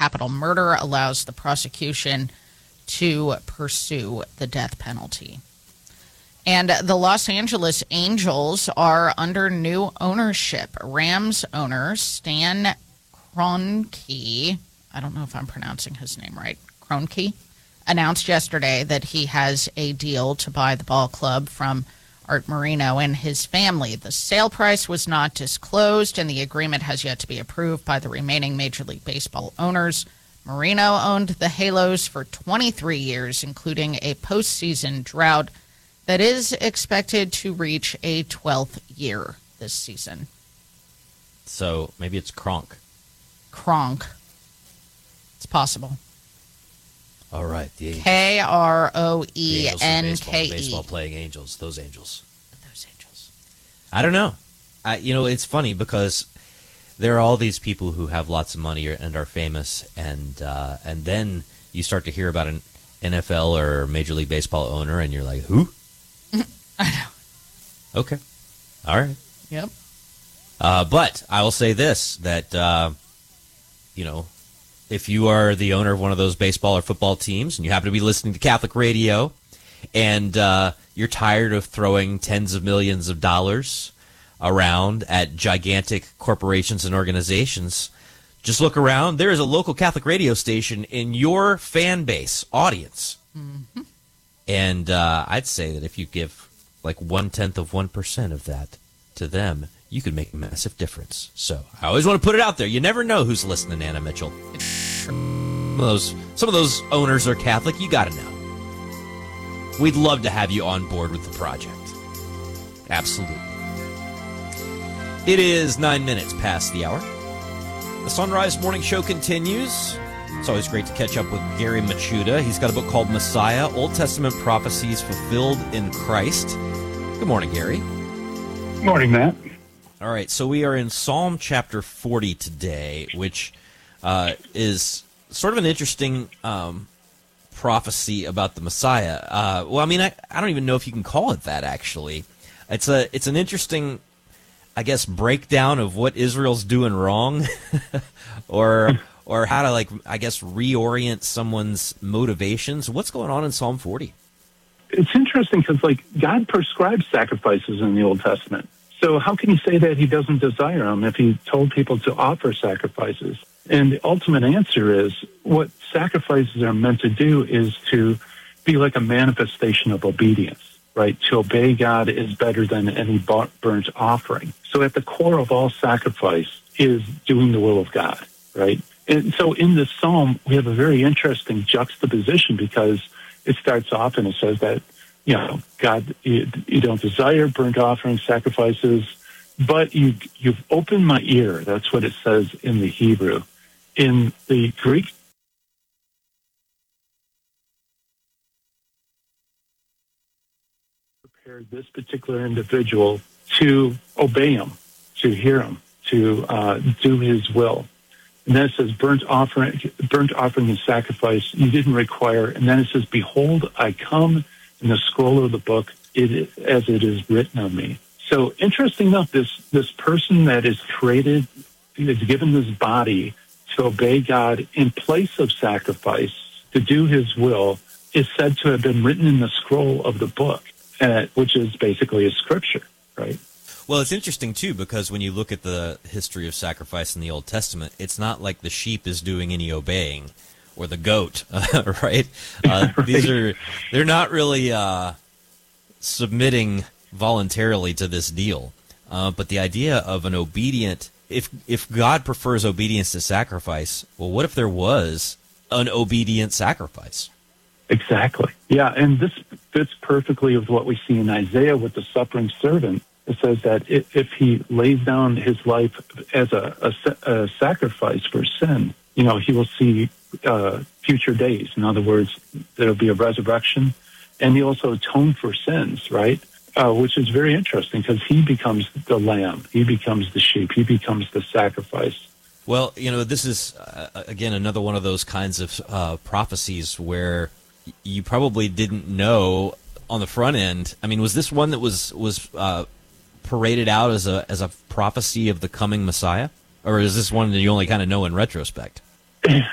capital murder allows the prosecution to pursue the death penalty. And the Los Angeles Angels are under new ownership. Rams owner Stan Kroenke, I don't know if I'm pronouncing his name right, Kroenke, announced yesterday that he has a deal to buy the ball club from Art Moreno and his family. The sale price was not disclosed, and the agreement has yet to be approved by the remaining Major League Baseball owners. Moreno owned the Halos for 23 years, including a postseason drought that is expected to reach a 12th year this season. So maybe it's Kronk. Kronk. It's possible. All right. The Angels. Kroenke. Baseball playing Angels. Those Angels. Those Angels. I don't know. It's funny because there are all these people who have lots of money and are famous, and then you start to hear about an NFL or Major League Baseball owner, and you're like, who? I know. Okay. All right. Yep. But I will say this, that, if you are the owner of one of those baseball or football teams and you happen to be listening to Catholic radio and you're tired of throwing tens of millions of dollars around at gigantic corporations and organizations, just look around. There is a local Catholic radio station in your fan base audience. Mm-hmm. And I'd say that if you give like 1/10% of that to them, you could make a massive difference. So I always want to put it out there. You never know who's listening, Anna Mitchell. Some of those owners are Catholic. You got to know. We'd love to have you on board with the project. Absolutely. It is 9 minutes past the hour. The Sunrise Morning Show continues. It's always great to catch up with Gary Machuda. He's got a book called Messiah, Old Testament Prophecies Fulfilled in Christ. Good morning, Gary. Good morning, Matt. All right, so we are in Psalm chapter 40 today, which is sort of an interesting prophecy about the Messiah. I don't even know if you can call it that, actually. It's an interesting, I guess, breakdown of what Israel's doing wrong or how to, reorient someone's motivations. What's going on in Psalm 40? It's interesting because, God prescribed sacrifices in the Old Testament. So how can he say that he doesn't desire them if he told people to offer sacrifices? And the ultimate answer is what sacrifices are meant to do is to be like a manifestation of obedience, right? To obey God is better than any burnt offering. So at the core of all sacrifice is doing the will of God, right? And so in this psalm, we have a very interesting juxtaposition because it starts off and it says that, God, you don't desire burnt offerings, sacrifices, but you've opened my ear. That's what it says in the Hebrew. In the Greek, prepared this particular individual to obey him, to hear him, to do his will. And then it says burnt offering and sacrifice you didn't require. And then it says, behold, I come in the scroll of the book, as it is written of me. So interesting enough, this person that is created, is given this body to obey God in place of sacrifice, to do his will, is said to have been written in the scroll of the book, which is basically a scripture, right? Well, it's interesting, too, because when you look at the history of sacrifice in the Old Testament, it's not like the sheep is doing any obeying, or the goat, right? Right. They're not really submitting voluntarily to this deal. But the idea of an obedient, if God prefers obedience to sacrifice, well, what if there was an obedient sacrifice? Exactly. Yeah, and this fits perfectly with what we see in Isaiah with the suffering servant. It says that if he lays down his life as a sacrifice for sin, he will see future days. In other words, there'll be a resurrection, and he also atoned for sins, right? Which is very interesting because he becomes the lamb, he becomes the sheep, he becomes the sacrifice. Well, this is, again, another one of those kinds of prophecies where you probably didn't know on the front end. I mean, was this one that was paraded out as a prophecy of the coming Messiah? Or is this one that you only kind of know in retrospect?